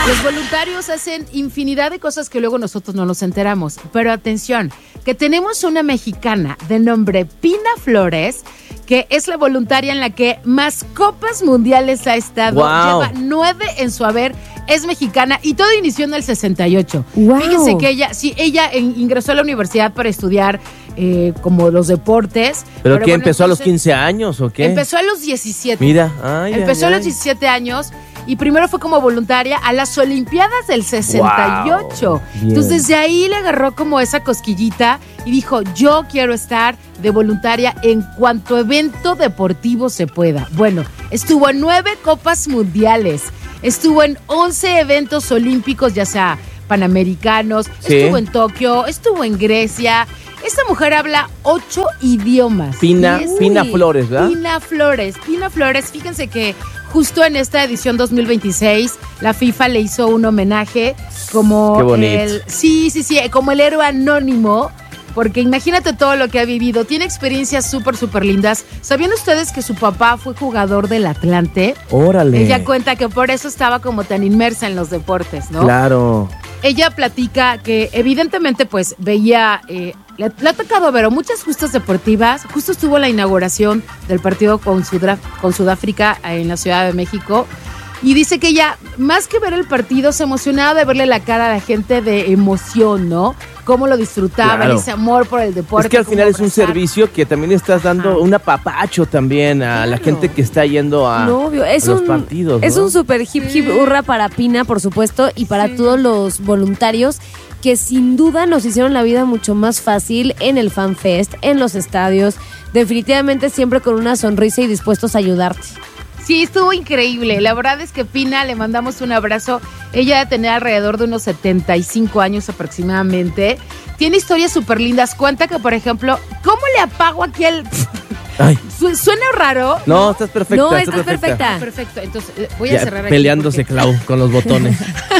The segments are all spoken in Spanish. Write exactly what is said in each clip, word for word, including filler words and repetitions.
Los voluntarios hacen infinidad de cosas que luego nosotros no nos enteramos. Pero atención, que tenemos una mexicana de nombre Pina Flores, que es la voluntaria en la que más copas mundiales ha estado. Wow. Lleva nueve en su haber, es mexicana y todo inició en el sesenta y ocho. Wow. Fíjense que ella, sí, ella en, ingresó a la universidad para estudiar eh, como los deportes. ¿Pero, pero qué, bueno, empezó a los entonces, quince años o qué? Empezó a los diecisiete. Mira, ay, Empezó ay, a los diecisiete años y primero fue como voluntaria a las Olimpiadas del sesenta y ocho. Wow, Entonces bien. desde ahí le agarró como esa cosquillita y dijo, yo quiero estar de voluntaria en cuanto evento deportivo se pueda. Bueno, estuvo en nueve copas mundiales, estuvo en once eventos olímpicos, ya sea panamericanos, Sí. estuvo en Tokio, estuvo en Grecia. Esta mujer habla ocho idiomas. Pina, Y es- Pina Sí. Flores, ¿verdad? Pina Flores, Pina Flores, fíjense que justo en esta edición dos mil veintiséis la FIFA le hizo un homenaje como Qué bonito. el sí, sí, sí, como el héroe anónimo, porque imagínate todo lo que ha vivido, tiene experiencias súper, súper lindas. ¿Sabían ustedes que su papá fue jugador del Atlante? Órale. Ella cuenta que por eso estaba como tan inmersa en los deportes, ¿no? Claro. Ella platica que evidentemente pues veía, eh, le, le ha tocado ver muchas justas deportivas, justo estuvo en la inauguración del partido con, Sudra, con Sudáfrica eh, en la Ciudad de México y dice que ella, más que ver el partido, se emocionaba de verle la cara a la gente de emoción, ¿no? Cómo lo disfrutaban, Claro. ese amor por el deporte. Es que al cómo final es un abrazar. servicio que también estás dando Ajá. un apapacho también a la Claro. gente que está yendo a, Novio, es a los un partidos, es ¿no? un super hip hip Sí. hurra para Pina, por supuesto, y para Sí. todos los voluntarios que sin duda nos hicieron la vida mucho más fácil en el Fan Fest, en los estadios, definitivamente siempre con una sonrisa y dispuestos a ayudarte. Sí, estuvo increíble. La verdad es que Pina, le mandamos un abrazo. Ella debe tener alrededor de unos setenta y cinco años aproximadamente. Tiene historias súper lindas. Cuenta que, por ejemplo, ¿cómo le apago aquí el...? Ay, Su- ¿Suena raro? no, estás perfecta. No, estás estás perfecta. Perfecto. Entonces, eh, voy a Ya, cerrar aquí peleándose, porque- Clau, con los botones.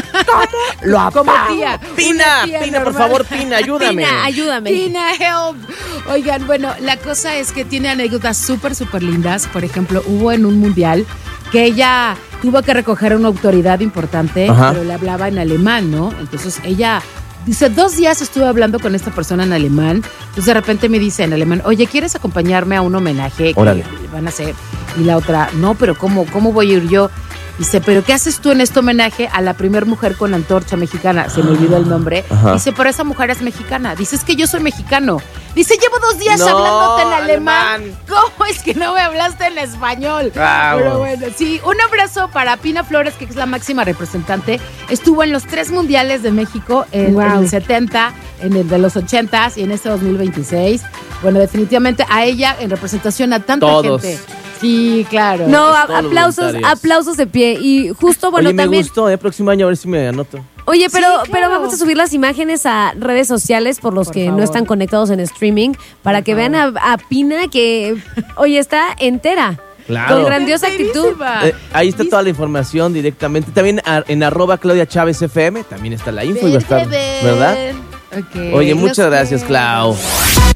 Lo apago. Como tía. Pina, Una tía Pina, por normal. favor, Pina, ayúdame. Pina, ayúdame. Pina, help. Oigan, bueno, la cosa es que tiene anécdotas súper, súper lindas. Por ejemplo, hubo en un mundial que ella tuvo que recoger a una autoridad importante, Ajá. pero le hablaba en alemán, ¿no? Entonces ella dice, dos días estuve hablando con esta persona en alemán. Entonces de repente me dice en alemán, oye, ¿quieres acompañarme a un homenaje que Órale. van a hacer? Y la otra, no, pero ¿cómo, cómo voy a ir yo? Dice, ¿pero qué haces tú en este homenaje a la primer mujer con antorcha mexicana? Se me olvidó el nombre. Ajá. Dice, pero esa mujer es mexicana. Dice, es que yo soy mexicano. Dice, llevo dos días No, hablándote en alemán. alemán. ¿Cómo es que no me hablaste en español? Bravo. Pero bueno, sí, un abrazo para Pina Flores, que es la máxima representante. Estuvo en los tres mundiales de México, en, Wow. en el setenta, en el de los ochentas y en este dos mil veintiséis. Bueno, definitivamente a ella en representación a tanta Todos. gente. Sí, claro. No, a- todos los aplausos, voluntarios. aplausos de pie. Y justo, bueno, Oye, me también. gustó, ¿eh? Próximo año a ver si me anoto. Oye, pero, Sí, claro. pero vamos a subir las imágenes a redes sociales por los Por que favor. no están conectados en streaming para Por que vean a, a Pina que, oye, está entera. Claro. Con grandiosa actitud. Enterísima. Eh, ahí está toda la información directamente. También a- en arroba Claudia Chávez F M también está la info y va a estar, Verde, ¿verdad? ven. Ok, Oye, los muchas gracias, quiero. Clau.